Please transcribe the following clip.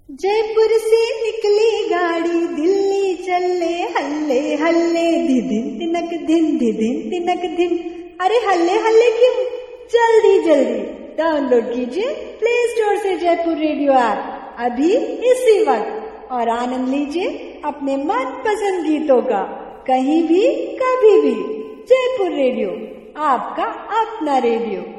जयपुर से निकली गाड़ी दिल्ली चले हल्ले हल्ले धिदिन तिनक तिनक धिन। अरे हल्ले हल्ले क्यों, जल्दी जल्दी डाउनलोड कीजिए प्ले स्टोर से जयपुर रेडियो ऐप अभी इसी वक्त और आनंद लीजिए अपने मनपसंद गीतों का कहीं भी कभी भी। जयपुर रेडियो, आपका अपना रेडियो।